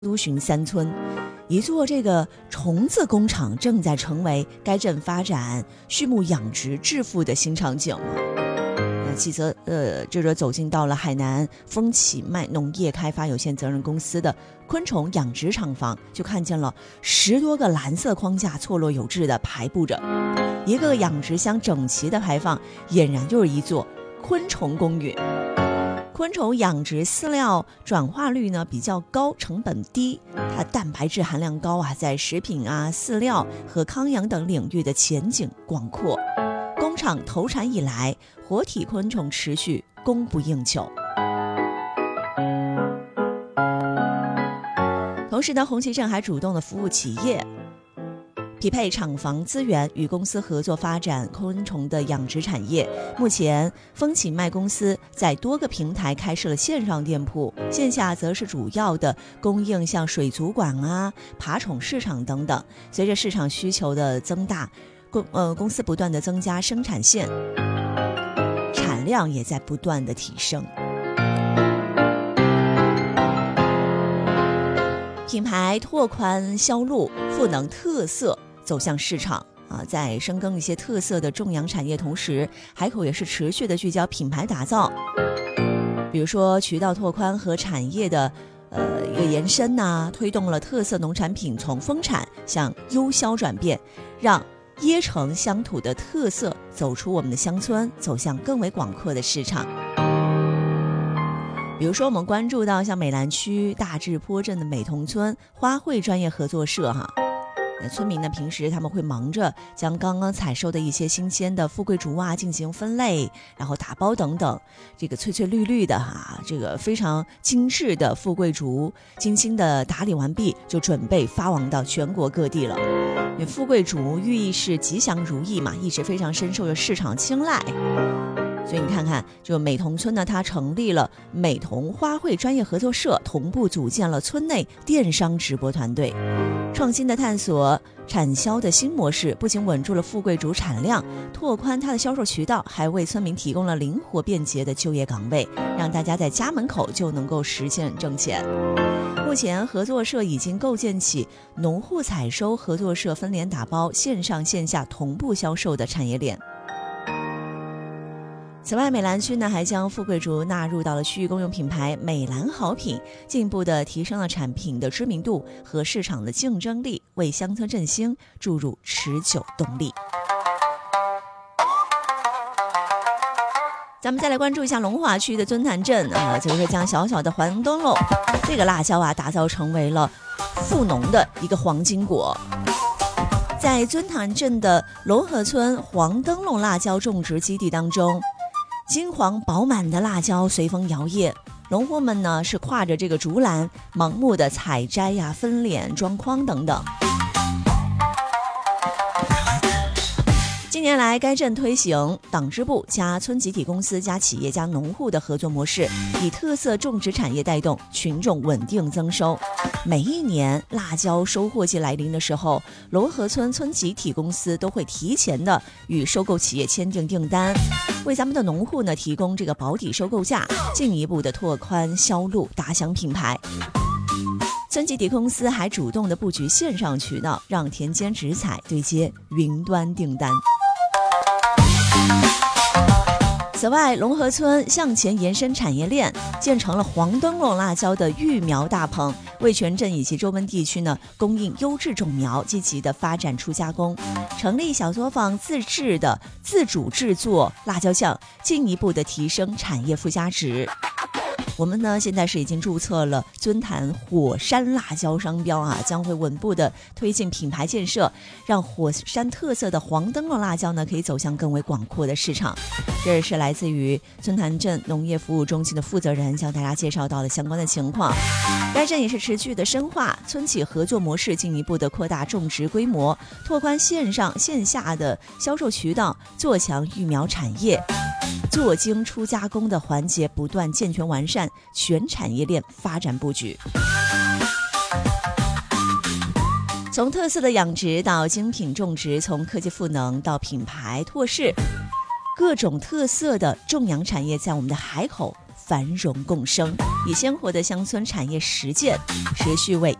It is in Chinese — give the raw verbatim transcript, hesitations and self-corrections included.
都巡三村，一座这个虫子工厂正在成为该镇发展畜牧养殖致富的新场景。那记者呃，记者走进到了海南风起麦农业开发有限责任公司的昆虫养殖厂房，就看见了十多个蓝色框架错落有致的排布着，一个养殖箱整齐的排放，俨然就是一座昆虫公寓。昆虫养殖饲料转化率呢比较高，成本低，它蛋白质含量高啊，在食品啊、饲料和康养等领域的前景广阔。工厂投产以来，活体昆虫持续供不应求。同时呢，红旗镇还主动的服务企业，匹配厂房资源，与公司合作发展昆虫的养殖产业。目前风起麦公司在多个平台开设了线上店铺，线下则是主要的供应像水族馆啊、爬宠市场等等。随着市场需求的增大，公呃公司不断的增加生产线，产量也在不断的提升。品牌拓宽销路，赋能特色走向市场啊，在深耕一些特色的种养产业同时，海口也是持续的聚焦品牌打造，比如说渠道拓宽和产业的呃一个延伸呐、啊，推动了特色农产品从丰产向优销转变，让椰城乡土的特色走出我们的乡村，走向更为广阔的市场。比如说我们关注到像美兰区大治坡镇的美同村花卉专业合作社哈，那村民呢平时他们会忙着将刚刚采收的一些新鲜的富贵竹啊进行分类，然后打包等等，这个翠翠绿绿的哈，这个非常精致的富贵竹精心的打理完毕，就准备发往到全国各地了。因为富贵竹寓意是吉祥如意嘛，一直非常深受着市场青睐。所以你看看，就美同村呢，它成立了美同花卉专业合作社，同步组建了村内电商直播团队，创新的探索产销的新模式，不仅稳住了富贵竹产量，拓宽它的销售渠道，还为村民提供了灵活便捷的就业岗位，让大家在家门口就能够实现挣钱。目前合作社已经构建起农户采收合作社分联打包、线上线下同步销售的产业链。此外，美兰区呢还将富贵竹纳入到了区域公用品牌美兰好品，进一步的提升了产品的知名度和市场的竞争力，为乡村振兴注入持久动力。咱们再来关注一下龙华区的尊潭镇啊，则是将小小的黄灯笼这个辣椒啊打造成为了富农的一个黄金果。在尊潭镇的龙河村黄灯笼辣椒种植基地当中，金黄饱满的辣椒随风摇曳，农户们呢是挎着这个竹篮，盲目的采摘呀、分敛、装筐等等。近年来，该镇推行党支部加村集体公司加企业加农户的合作模式，以特色种植产业带动群众稳定增收。每一年辣椒收获季来临的时候，龙河村村集体公司都会提前的与收购企业签订订单，为咱们的农户呢提供这个保底收购价，进一步的拓宽销路，打响品牌。村集体公司还主动的布局线上渠道，让田间直采对接云端订单。此外，龙河村向前延伸产业链，建成了黄灯笼辣椒的育苗大棚，为全镇以及周边地区呢供应优质种苗，积极的发展出加工，成立小作坊自制的自主制作辣椒酱，进一步的提升产业附加值。我们呢现在是已经注册了尊潭火山辣椒商标啊，将会稳步的推进品牌建设，让火山特色的黄灯笼辣椒呢可以走向更为广阔的市场。这是来自于尊潭镇农业服务中心的负责人向大家介绍到了相关的情况。该镇也是持续的深化村企合作模式，进一步的扩大种植规模，拓宽线上线下的销售渠道，做强育苗产业，做精出加工的环节不断健全完善，全产业链发展布局。从特色的养殖到精品种植，从科技赋能到品牌拓市，各种特色的种养产业在我们的海口繁荣共生，以鲜活的乡村产业实践持续为